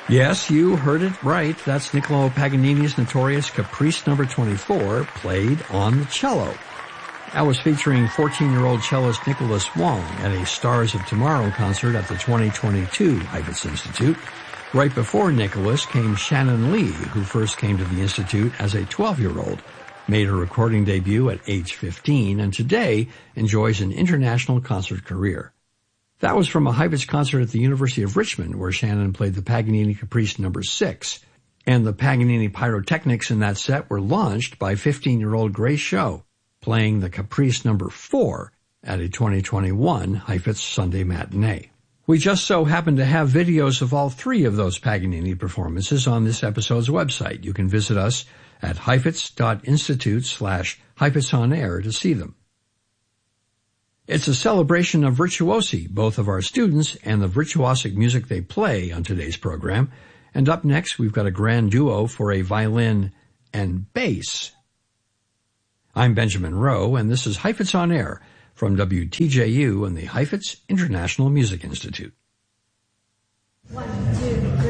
Yes, you heard it right. That's Niccolo Paganini's notorious Caprice No. 24, played on the cello. That was featuring 14-year-old cellist Nicholas Wong at a Stars of Tomorrow concert at the 2022 Heifetz Institute. Right before Nicholas came Shannon Lee, who first came to the Institute as a 12-year-old, made her recording debut at age 15, and today enjoys an international concert career. That was from a Heifetz concert at the University of Richmond, where Shannon played the Paganini Caprice No. 6. And the Paganini pyrotechnics in that set were launched by 15-year-old Grace Show, playing the Caprice No. 4 at a 2021 Heifetz Sunday matinee. We just so happen to have videos of all three of those Paganini performances on this episode's website. You can visit us at heifetz.institute/HeifetzOnAir to see them. It's a celebration of virtuosi, both of our students and the virtuosic music they play on today's program. And up next, we've got a grand duo for a violin and bass. I'm Benjamin Rowe, and this is Heifetz on Air from WTJU and the Heifetz International Music Institute. 1,